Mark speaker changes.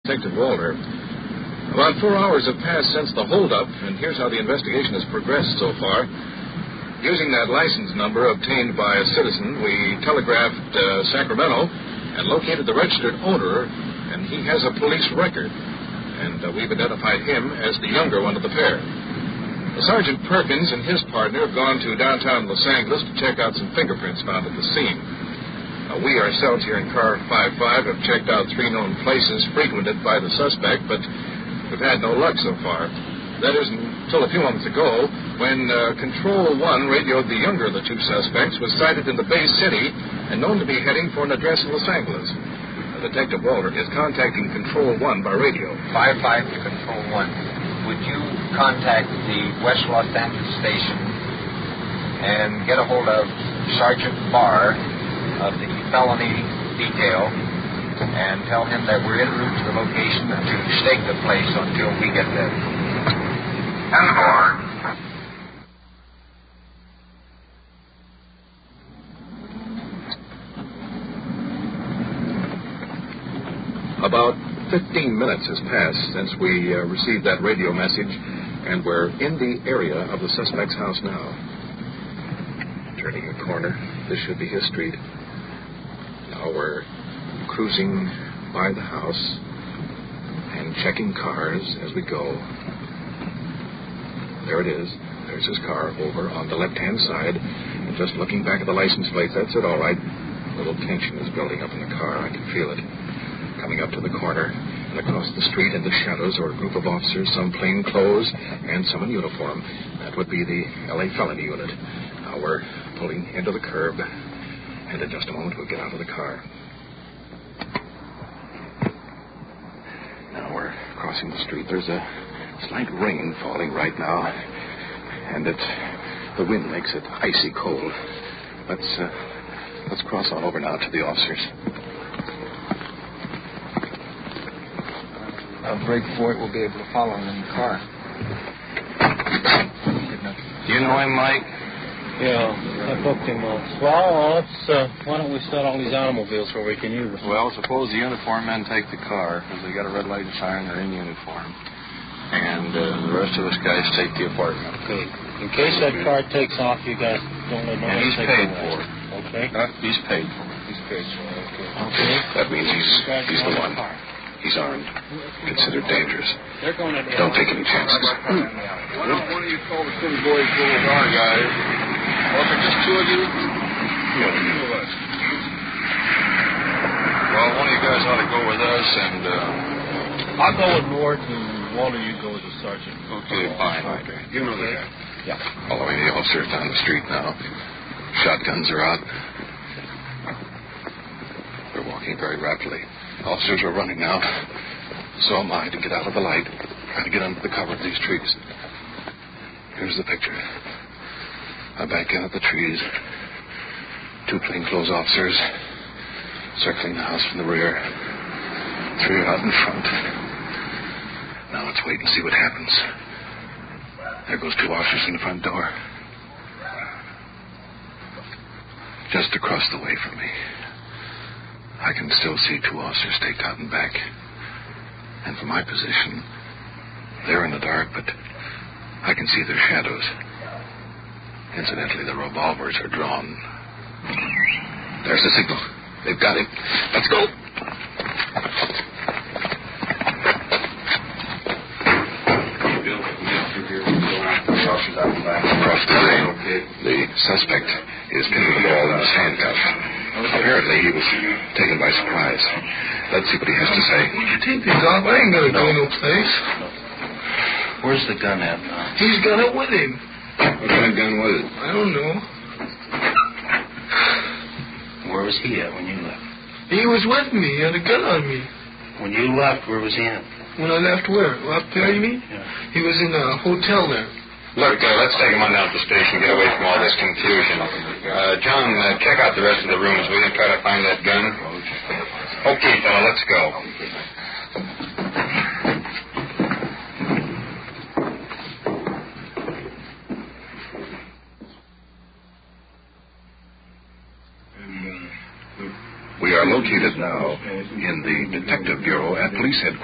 Speaker 1: Detective Walter. About 4 hours have passed since the holdup, and here's how the investigation has progressed so far. Using that license number obtained by a citizen, we telegraphed Sacramento and located the registered owner, and he has a police record. And we've identified him as the younger one of the pair. Sergeant Perkins and his partner have gone to downtown Los Angeles to check out some fingerprints found at the scene. We ourselves here in Car 55 have checked out 3 known places frequented by the suspect, but we've had no luck so far. That is until a few moments ago when Control 1 radioed the younger of the 2 suspects was sighted in the Bay City and known to be heading for an address in Los Angeles. Detective Walter is contacting Control 1 by radio.
Speaker 2: 55 to Control 1. Would you contact the West Los Angeles station and get a hold of Sergeant Barr of the felony detail and tell him that we're en route to the location and to stake the place until we get there.
Speaker 3: 10-4.
Speaker 1: About 15 minutes has passed since we received that radio message, and we're in the area of the suspect's house now. Turning a corner, this should be his street. Now we're cruising by the house and checking cars as we go. There it is. There's his car over on the left-hand side. And just looking back at the license plate, that's it, all right. A little tension is building up in the car. I can feel it. Coming up to the corner, and across the street in the shadows are a group of officers, some plain clothes and some in uniform. That would be the L.A. Felony Unit. Now we're pulling into the curb, and in just a moment we'll get out of the car. Now we're crossing the street. There's a slight rain falling right now, and the wind makes it icy cold. Let's cross on over now to the officers.
Speaker 2: I'll break for it. We'll be able to follow him in the car.
Speaker 4: Do you know him, Mike?
Speaker 5: Yeah, I booked him once. Well, why don't we start all these automobiles where we can use them?
Speaker 4: Well, suppose the uniform men take the car, because they got a red light and siren, they're in uniform. And the rest of us guys take the apartment.
Speaker 5: Okay. In case that car takes off, you guys don't let no one
Speaker 4: he's
Speaker 5: take
Speaker 4: paid
Speaker 5: it
Speaker 4: for.
Speaker 5: Okay?
Speaker 4: He's paid for.
Speaker 5: He's paid for, okay.
Speaker 1: That means he's the one. He's armed, considered dangerous.
Speaker 5: They're going to
Speaker 1: Don't take any chances.
Speaker 4: Why don't one of you call the city boys go with our guys? Or if it's just 2 of you? Yeah, 2 of us. Well, one of you guys ought to go with us, and
Speaker 5: I'll go with Mort, and Walter, you go with the sergeant.
Speaker 4: Okay, fine. Okay. You know the guy.
Speaker 5: Yeah.
Speaker 1: Following the officers down the street now. Shotguns are out. They're walking very rapidly. Officers are running now. So am I, to get out of the light. Trying to get under the cover of these trees. Here's the picture. I back in at the trees. 2 plainclothes officers circling the house from the rear. 3 are out in front. Now let's wait and see what happens. There goes 2 officers in the front door. Just across the way from me. I can still see 2 officers staked out in back. And from my position, they're in the dark, but I can see their shadows. Incidentally, the revolvers are drawn. There's the signal. They've got him. Let's go. Across the lane, the suspect is pinned to the wall in his handcuffs. Apparently, he was taken by surprise. Let's see what he has to say.
Speaker 6: You take these off? I ain't gonna go no place.
Speaker 4: where's the gun at?
Speaker 6: He's got it with him.
Speaker 4: What kind of gun was it?
Speaker 6: I don't know.
Speaker 4: Where was he at when you left?
Speaker 6: He was with me. He had a gun on me.
Speaker 4: When you left, where was he at?
Speaker 6: When I left where? Up there, you mean?
Speaker 4: Yeah.
Speaker 6: He was in a hotel there.
Speaker 7: Look, let's take him on down to the station, get away from all this confusion. John, check out the rest of the rooms, will you? Try to find that gun. Okay, fella, let's go.
Speaker 1: We are located now in the Detective Bureau at Police Headquarters.